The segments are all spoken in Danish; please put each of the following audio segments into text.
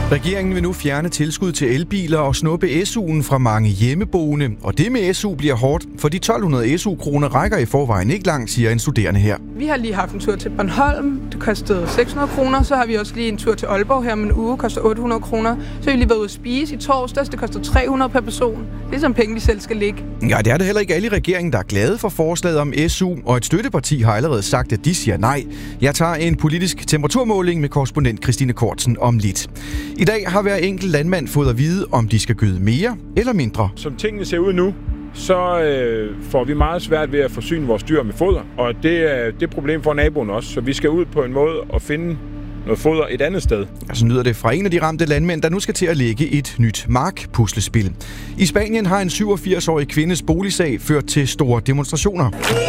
Regeringen vil nu fjerne tilskud til elbiler og snuppe SU'en fra mange hjemmeboende. Og det med SU bliver hårdt, for de 1200 SU-kroner rækker i forvejen ikke langt, siger en studerende her. Vi har lige haft en tur til Bornholm. Det kostede 600 kroner. Så har vi også lige en tur til Aalborg her om en uge. Koster 800 kroner. Så har vi lige været ude at spise i torsdags. Det koster 300 per person. Det er sådan penge, vi selv skal lægge. Ja, det er det heller ikke alle i regeringen, der er glade for forslaget om SU. Og et støtteparti har allerede sagt, at de siger nej. Jeg tager en politisk temperaturmåling med korrespondent Christine Kortsen om lidt. I dag har hver enkelt landmand fået at vide, om de skal gøde mere eller mindre. Som tingene ser ud nu, så får vi meget svært ved at forsyne vores dyr med foder. Og det problem for naboen også. Så vi skal ud på en måde og finde noget foder et andet sted. Så lyder det fra en af de ramte landmænd, der nu skal til at lægge et nyt markpuslespil. I Spanien har en 87-årig kvindes boligsag ført til store demonstrationer.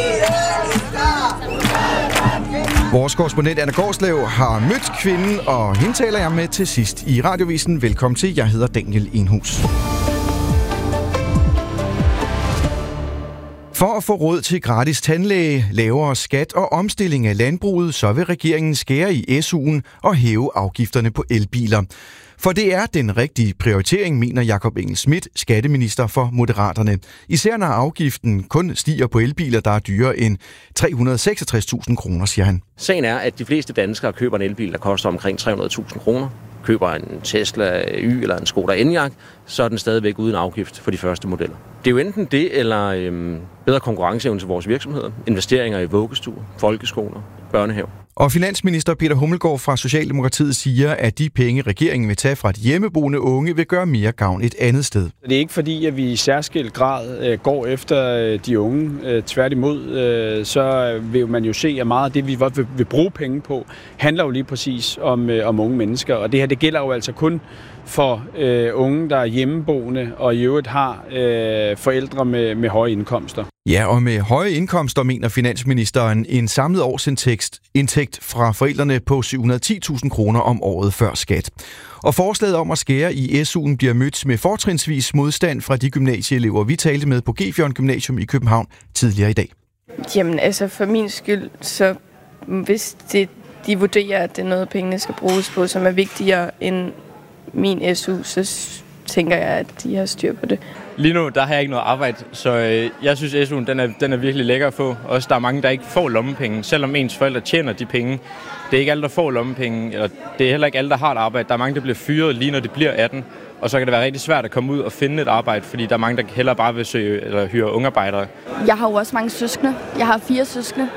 Vores korrespondent Anna Gårdslev har mødt kvinden, og hende taler jeg med til sidst i Radiovisen. Velkommen til. Jeg hedder Daniel Enhus. For at få råd til gratis tandlæge, lavere skat og omstilling af landbruget, så vil regeringen skære i SU'en og hæve afgifterne på elbiler. For det er den rigtige prioritering, mener Jakob Engel-Schmidt, skatteminister for Moderaterne. Især når afgiften kun stiger på elbiler, der er dyrere end 366.000 kroner, siger han. Sagen er, at de fleste danskere køber en elbil, der koster omkring 300.000 kroner. Køber en Tesla Y eller en Skoda Enyaq, så er den stadigvæk uden afgift for de første modeller. Det er jo enten det, eller bedre konkurrenceevne til vores virksomheder, investeringer i vuggestuer, folkeskoler, børnehaver. Og finansminister Peter Hummelgaard fra Socialdemokratiet siger, at de penge, regeringen vil tage fra de hjemmeboende unge, vil gøre mere gavn et andet sted. Det er ikke fordi, at vi i særskilt grad går efter de unge. Tværtimod, så vil man jo se, at meget af det, vi vil bruge penge på, handler jo lige præcis om unge mennesker. Og det her, det gælder jo altså kun for unge, der er hjemmeboende og i øvrigt har forældre med høje indkomster. Ja, og med høje indkomster mener finansministeren en samlet årsindtægt fra forældrene på 710.000 kroner om året før skat. Og forslaget om at skære i SU'en bliver mødt med fortrinsvis modstand fra de gymnasieelever, vi talte med på Gefjørn Gymnasium i København tidligere i dag. Jamen altså for min skyld, så hvis de vurderer, at det er noget, pengene skal bruges på, som er vigtigere end min SU, så tænker jeg, at de har styr på det. Lige nu, der har jeg ikke noget arbejde, så jeg synes, at SU'en den er virkelig lækker at få. Også der er mange, der ikke får lommepenge, selvom ens forældre tjener de penge. Det er ikke alle, der får lommepenge, eller det er heller ikke alle, der har et arbejde. Der er mange, der bliver fyret lige når de bliver 18, og så kan det være rigtig svært at komme ud og finde et arbejde, fordi der er mange, der hellere bare vil søge eller hyre ungarbejdere. Jeg har jo også mange søskende. Jeg har 4 søskende.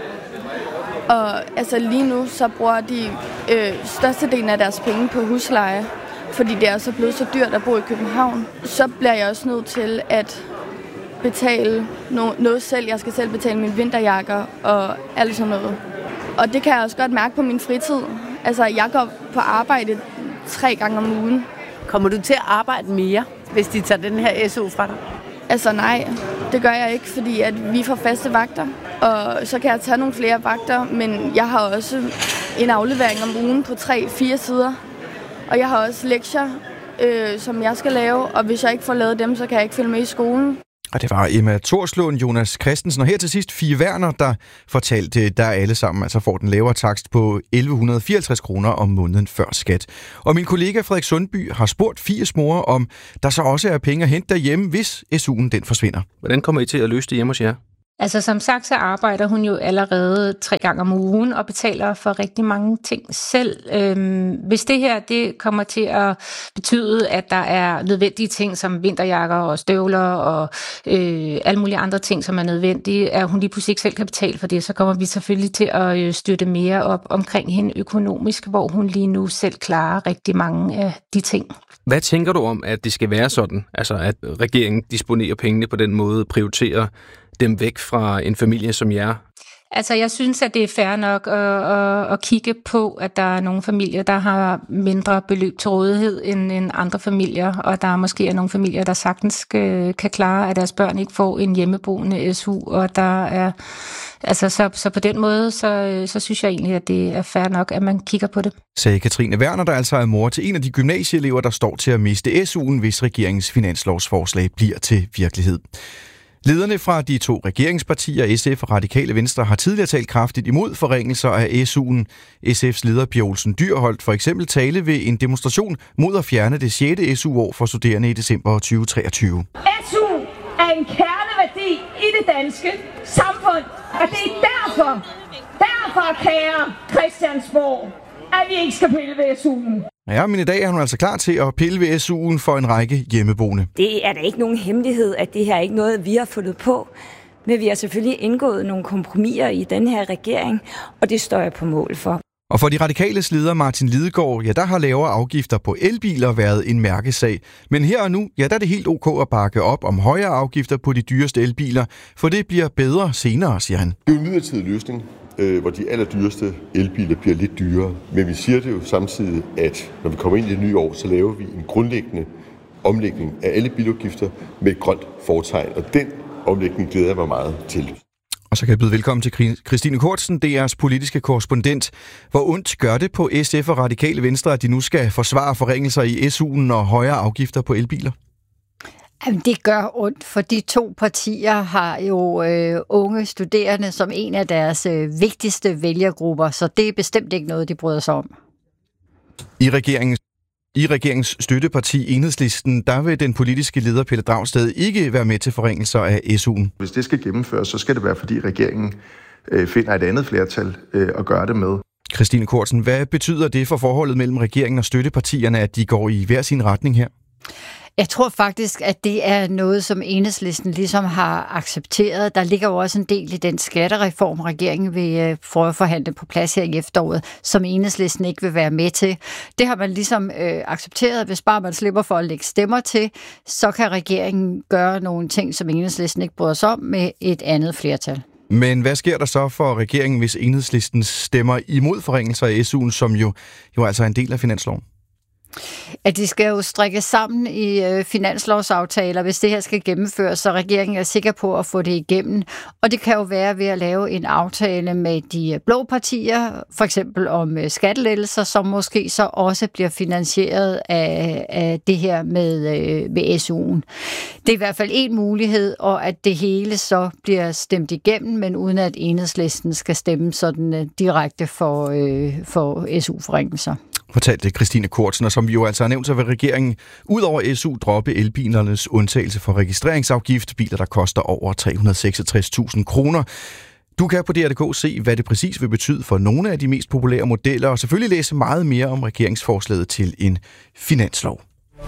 Og altså lige nu, så bruger de størstedelen af deres penge på husleje. Fordi det er så blevet så dyrt at bo i København, så bliver jeg også nødt til at betale noget selv. Jeg skal selv betale mine vinterjakker og alt sådan noget. Og det kan jeg også godt mærke på min fritid. Altså, jeg går på arbejde 3 gange om ugen. Kommer du til at arbejde mere, hvis de tager den her SU fra dig? Altså nej, det gør jeg ikke, fordi at vi får faste vagter. Og så kan jeg tage nogle flere vagter, men jeg har også en aflevering om ugen på 3-4 sider. Og jeg har også lektier, som jeg skal lave, og hvis jeg ikke får lavet dem, så kan jeg ikke følge med i skolen. Og det var Emma Torslund, Jonas Christensen og her til sidst Fie Werner, der fortalte, der alle sammen altså får den lavere takst på 1.154 kroner om måneden før skat. Og min kollega Frederik Sundby har spurgt Fies mor, om der så også er penge at hente derhjemme, hvis SU'en den forsvinder. Hvordan kommer I til at løse det hjemme hos jer? Altså som sagt, så arbejder hun jo allerede 3 gange om ugen og betaler for rigtig mange ting selv. Hvis det her det kommer til at betyde, at der er nødvendige ting som vinterjakker og støvler og alle mulige andre ting, som er nødvendige, at hun lige pludselig ikke selv kan betale for det, så kommer vi selvfølgelig til at støtte mere op omkring hende økonomisk, hvor hun lige nu selv klarer rigtig mange af de ting. Hvad tænker du om, at det skal være sådan, altså at regeringen disponerer pengene på den måde, prioriterer dem væk fra en familie som jer? Altså, jeg synes, at det er fair nok at kigge på, at der er nogle familier, der har mindre beløb til rådighed end andre familier, og der måske er nogle familier, der sagtens kan klare, at deres børn ikke får en hjemmeboende SU, og der er altså så på den måde, så synes jeg egentlig, at det er fair nok, at man kigger på det. Sagde Katrine Werner, der altså er mor til en af de gymnasieelever, der står til at miste SU'en, hvis regeringens finanslovsforslag bliver til virkelighed. Lederne fra de 2 regeringspartier, SF og Radikale Venstre, har tidligere talt kraftigt imod forringelser af SU'en. SF's leder Pia Olsen Dyhr holdt for eksempel tale ved en demonstration mod at fjerne det 6. SU-år for studerende i december 2023. SU er en kerneværdi i det danske samfund, og det er derfor, kære Christiansborg, at vi ikke skal pille ved SU'en. Ja, men i dag er hun altså klar til at pille ved SU'en for en række hjemmeboende. Det er da ikke nogen hemmelighed, at det her er ikke noget, vi har fundet på. Men vi har selvfølgelig indgået nogle kompromiser i den her regering, og det står jeg på mål for. Og for de radikales leder Martin Lidegaard, ja, der har lavere afgifter på elbiler været en mærkesag. Men her og nu, ja, der er det helt ok at bakke op om højere afgifter på de dyreste elbiler, for det bliver bedre senere, siger han. Det er en midlertidig løsning, hvor de allerdyreste elbiler bliver lidt dyrere. Men vi siger det jo samtidig, at når vi kommer ind i det nye år, så laver vi en grundlæggende omlægning af alle bilafgifter med et grønt fortegn. Og den omlægning glæder jeg mig meget til. Og så kan jeg byde velkommen til Christine Kortsen, DR's politiske korrespondent. Hvor ondt gør det på SF og Radikale Venstre, at de nu skal forsvare forringelser i SU'en og højere afgifter på elbiler? Jamen, det gør ondt, for de 2 partier har jo unge studerende som en af deres vigtigste vælgergrupper, så det er bestemt ikke noget, de bryder sig om. I regeringens støtteparti Enhedslisten, der vil den politiske leder Pelle Dragsted ikke være med til forringelser af SU'en. Hvis det skal gennemføres, så skal det være, fordi regeringen finder et andet flertal at gøre det med. Christine Kortsen, hvad betyder det for forholdet mellem regeringen og støttepartierne, at de går i hver sin retning her? Jeg tror faktisk, at det er noget, som Enhedslisten ligesom har accepteret. Der ligger jo også en del i den skattereform, regeringen vil prøve at forhandle på plads her i efteråret, som Enhedslisten ikke vil være med til. Det har man ligesom accepteret. Hvis bare man slipper for at lægge stemmer til, så kan regeringen gøre nogle ting, som Enhedslisten ikke bryder sig om, med et andet flertal. Men hvad sker der så for regeringen, hvis Enhedslisten stemmer imod forringelser af SU'en, som jo altså er en del af finansloven? At de skal jo strikkes sammen i finanslovsaftaler, hvis det her skal gennemføres, så regeringen er sikker på at få det igennem. Og det kan jo være ved at lave en aftale med de blå partier, for eksempel om skattelettelser, som måske så også bliver finansieret af det her med SU'en. Det er i hvert fald en mulighed, og at det hele så bliver stemt igennem, men uden at Enhedslisten skal stemme sådan direkte for SU-forringelser. Fortalte Christine Kortsen, og som vi jo altså har nævnt, så vil regeringen ud over SU droppe elbilernes undtagelse for registreringsafgift, biler der koster over 366.000 kroner. Du kan på DR.dk se, hvad det præcis vil betyde for nogle af de mest populære modeller, og selvfølgelig læse meget mere om regeringsforslaget til en finanslov.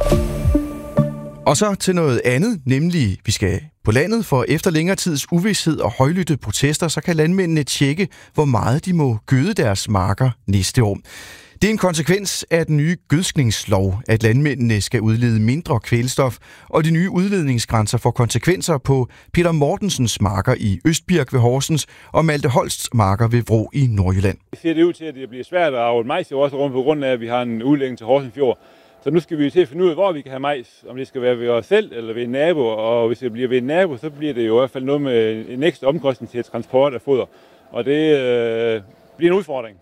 Og så til noget andet, nemlig vi skal på landet, for efter længere tids uvished og højlydte protester, så kan landmændene tjekke, hvor meget de må gøde deres marker næste år. Det er en konsekvens af den nye gødskningslov, at landmændene skal udlede mindre kvælstof, og de nye udledningsgrænser får konsekvenser på Peter Mortensens marker i Østbirk ved Horsens og Malte Holsts marker ved Vrå i Nordjylland. Det ser det ud til, at det bliver svært at avle majs også rundt på grund af, at vi har en udlægning til Horsens Fjord. Så nu skal vi til at finde ud af, hvor vi kan have majs, om det skal være ved os selv eller ved en nabo, og hvis det bliver ved en nabo, så bliver det jo i hvert fald noget med en ekstra omkostning til transport af foder, og det bliver en udfordring.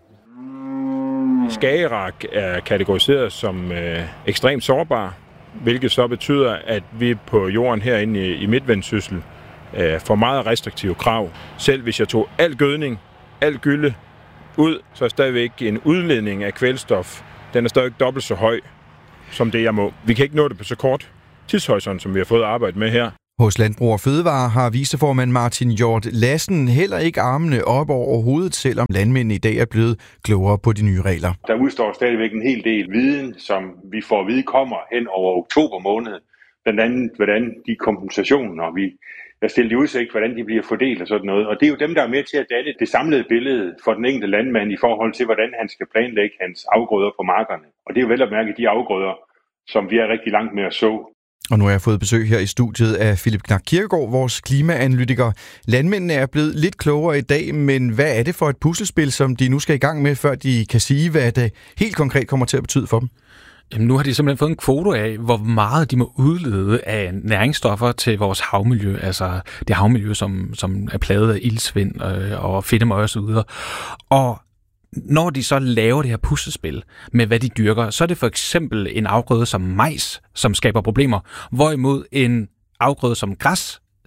Skagerrak er kategoriseret som ekstremt sårbar, hvilket så betyder, at vi på jorden herinde i Midtvendsyssel får meget restriktive krav. Selv hvis jeg tog al gødning, al gylde ud, så er stadigvæk en udledning af kvælstof. Den er stadig dobbelt så høj som det, jeg må. Vi kan ikke nå det på så kort tidshorisont, som vi har fået arbejde med her. Hos Landbrug og Fødevare har viceformand Martin Hjort Lassen heller ikke armene op over hovedet, selvom landmændene i dag er blevet klogere på de nye regler. Der udstår stadigvæk en hel del viden, som vi får at vide kommer hen over oktober måned. Blandt andet, hvordan de kompensationer, vi har stillet i udsigt, hvordan de bliver fordelt og sådan noget. Og det er jo dem, der er med til at danne det samlede billede for den enkelte landmand i forhold til, hvordan han skal planlægge hans afgrøder på markerne. Og det er jo vel at mærke de afgrøder, som vi er rigtig langt med at så. Og nu har jeg fået besøg her i studiet af Philip Knak Kirkegaard, vores klimaanalytiker. Landmændene er blevet lidt klogere i dag, men hvad er det for et puslespil, som de nu skal i gang med, før de kan sige, hvad det helt konkret kommer til at betyde for dem? Jamen, nu har de simpelthen fået en kvote af, hvor meget de må udlede af næringsstoffer til vores havmiljø, altså det havmiljø, som er plaget af iltsvind og fedtemøg og så videre. Og når de så laver det her puslespil med, hvad de dyrker, så er det for eksempel en afgrøde som majs, som skaber problemer, hvorimod en afgrøde som græs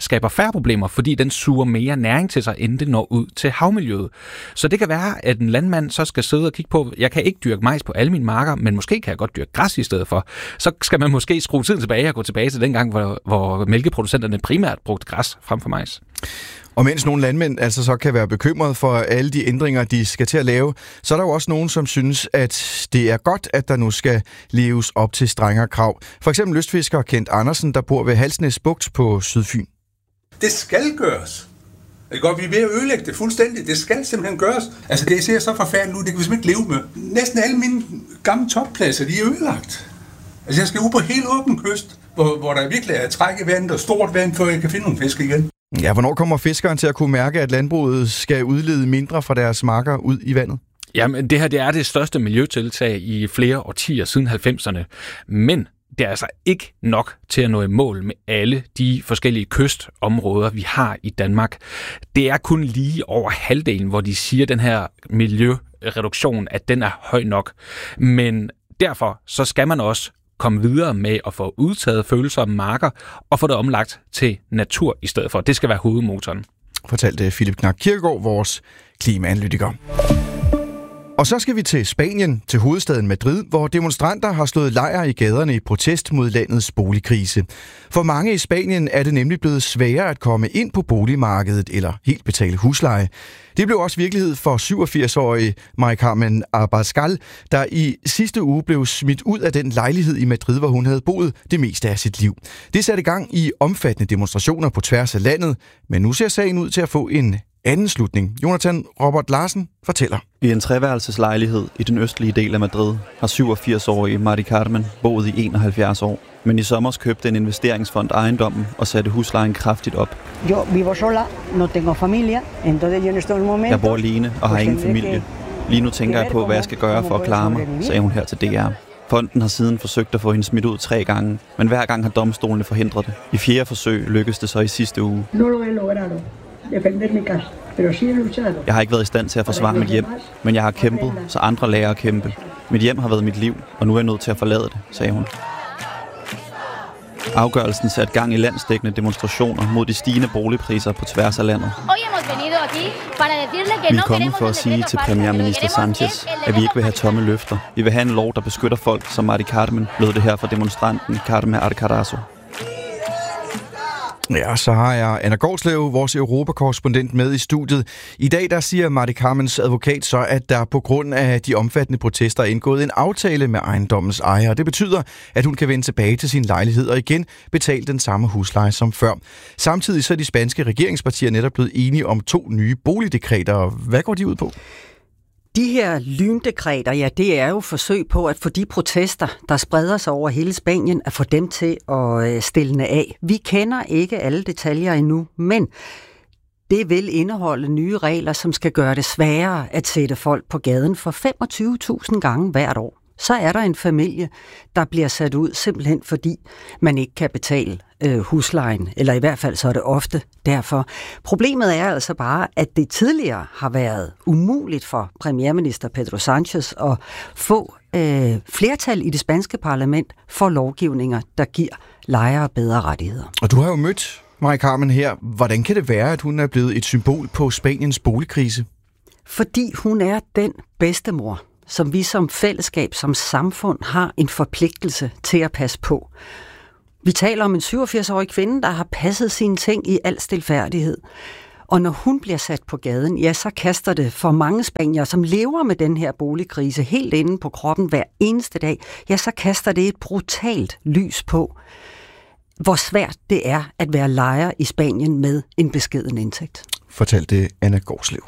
skaber færre problemer, fordi den suger mere næring til sig, inden det når ud til havmiljøet. Så det kan være, at en landmand så skal sidde og kigge på, jeg kan ikke dyrke majs på alle mine marker, men måske kan jeg godt dyrke græs i stedet for. Så skal man måske skrue tiden tilbage og gå tilbage til den gang, hvor mælkeproducenterne primært brugte græs frem for majs. Og mens nogle landmænd altså så kan være bekymrede for alle de ændringer, de skal til at lave, så er der jo også nogen, som synes, at det er godt, at der nu skal leves op til strengere krav. For eksempel lystfisker Kent Andersen, der bor ved Halsnæs Bugt på Sydfyn. Det skal gøres. Det er godt, vi er ved at ødelægge det fuldstændig. Det skal simpelthen gøres. Altså, det ser så forfærdeligt ud, det kan vi simpelthen ikke leve med. Næsten alle mine gamle toppladser, de er ødelagt. Altså, jeg skal ud på helt åben kyst, hvor der virkelig er træk i vandet og stort vand, før jeg kan finde nogle fisk igen. Ja, hvornår kommer fiskeren til at kunne mærke, at landbruget skal udlede mindre fra deres marker ud i vandet? Jamen, det her det er det største miljøtiltag i flere årtier siden 90'erne. Men det er altså ikke nok til at nå i mål med alle de forskellige kystområder, vi har i Danmark. Det er kun lige over halvdelen, hvor de siger, at den her miljøreduktion, at den er høj nok. Men derfor så skal man også komme videre med at få udtaget følsomme marker og få det omlagt til natur i stedet for. Det skal være hovedmotoren. Fortalte Philip Knak Kirkegaard, vores klimaanalytiker. Og så skal vi til Spanien, til hovedstaden Madrid, hvor demonstranter har slået lejr i gaderne i protest mod landets boligkrise. For mange i Spanien er det nemlig blevet sværere at komme ind på boligmarkedet eller helt betale husleje. Det blev også virkelighed for 87-årige Mari Carmen Abascal, der i sidste uge blev smidt ud af den lejlighed i Madrid, hvor hun havde boet det meste af sit liv. Det satte i gang i omfattende demonstrationer på tværs af landet, men nu ser sagen ud til at få en anden slutning. Jonathan Robert Larsen fortæller. I en treværelseslejlighed i den østlige del af Madrid har 87-årige Mari Carmen boet i 71 år. Men i sommer købte en investeringsfond ejendommen og satte huslejen kraftigt op. Jeg bor alene og har ingen familie. Lige nu tænker jeg på, hvad jeg skal gøre for at klare mig, sagde hun her til DR. Fonden har siden forsøgt at få hende smidt ud 3 gange, men hver gang har domstolene forhindret det. I 4. forsøg lykkedes det så i sidste uge. Jeg har ikke været i stand til at forsvare mit hjem, men jeg har kæmpet, så andre lærer at kæmpe. Mit hjem har været mit liv, og nu er jeg nødt til at forlade det, sagde hun. Afgørelsen satte gang i landsdækkende demonstrationer mod de stigende boligpriser på tværs af landet. Vi er kommet for at sige til premierminister Sanchez, at vi ikke vil have tomme løfter. Vi vil have en lov, der beskytter folk som Mari Carmen, lød det her fra demonstranten Carmen Alcarazo. Ja, så har jeg Anna Gårdslev, vores europakorrespondent, med i studiet. I dag der siger Mari Carmens advokat så, at der på grund af de omfattende protester er indgået en aftale med ejendommens ejer. Det betyder, at hun kan vende tilbage til sin lejlighed og igen betale den samme husleje som før. Samtidig så er de spanske regeringspartier netop blevet enige om 2 nye boligdekreter. Hvad går de ud på? De her lyndekreter, ja, det er jo forsøg på at få de protester, der spreder sig over hele Spanien, at få dem til at stille af. Vi kender ikke alle detaljer endnu, men det vil indeholde nye regler, som skal gøre det sværere at sætte folk på gaden for 25.000 gange hvert år. Så er der en familie, der bliver sat ud simpelthen fordi man ikke kan betale huslejen, eller i hvert fald så er det ofte derfor. Problemet er altså bare, at det tidligere har været umuligt for premierminister Pedro Sanchez at få flertal i det spanske parlament for lovgivninger, der giver lejere bedre rettigheder. Og du har jo mødt Mari Carmen her. Hvordan kan det være, at hun er blevet et symbol på Spaniens boligkrise? Fordi hun er den bedstemor, som vi som fællesskab, som samfund, har en forpligtelse til at passe på. Vi taler om en 87-årig kvinde, der har passet sine ting i al stilfærdighed. Og når hun bliver sat på gaden, ja, så kaster det for mange spaniere, som lever med den her boligkrise helt inde på kroppen hver eneste dag, ja, så kaster det et brutalt lys på, hvor svært det er at være lejer i Spanien med en beskeden indtægt. Fortalte Anna Gårdslev.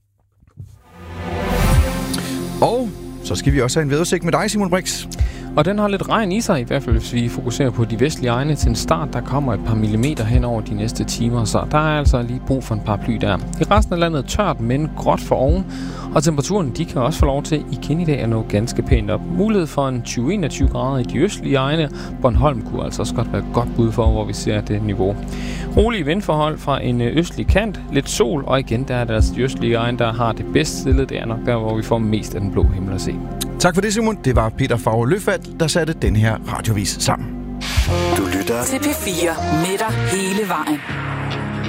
Og så skal vi også have en vejrudsigt med dig, Simon Brix. Og den har lidt regn i sig, i hvert fald hvis vi fokuserer på de vestlige egne til en start. Der kommer et par millimeter hen over de næste timer, så der er altså lige brug for en paraply der. I resten af landet tørt, men gråt for oven, og temperaturen de kan også få lov til igen i dag at nå ganske pænt op. Mulighed for en 20-21 grader i de østlige egne. Bornholm kunne altså også godt være et godt bud for, hvor vi ser det niveau. Rolige vindforhold fra en østlig kant, lidt sol, og igen der er det altså de østlige egne, der har det bedst stillet. Det er nok der, hvor vi får mest af den blå himmel at se. Tak for det, Simon. Det var Peter Favre Løfald, der satte den her radiovis sammen. Du lytter til P4 med dig hele vejen.